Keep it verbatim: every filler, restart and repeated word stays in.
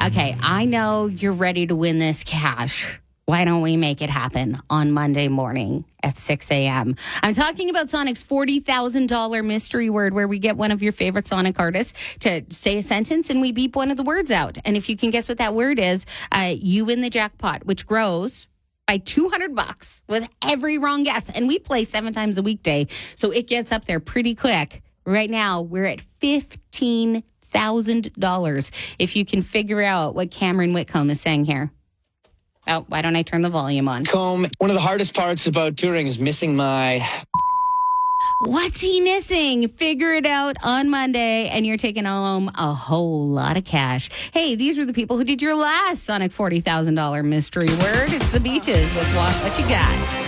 Okay, I know you're ready to win this cash. Why don't we make it happen on Monday morning at six a.m.? I'm talking about Sonic's forty thousand dollars mystery word, where we get one of your favorite Sonic artists to say a sentence and we beep one of the words out. And if you can guess what that word is, uh, you win the jackpot, which grows by two hundred bucks with every wrong guess. And we play seven times a weekday, so it gets up there pretty quick. Right now, we're at fifteen thousand dollars if you can figure out what Cameron Whitcomb is saying here. Oh, why don't I turn the volume on? Comb, one of the hardest parts about touring is missing my... What's he missing? Figure it out on Monday, and you're taking home a whole lot of cash. Hey, these were the people who did your last Sonic forty thousand dollars mystery word. It's the Beaches with What, What You Got.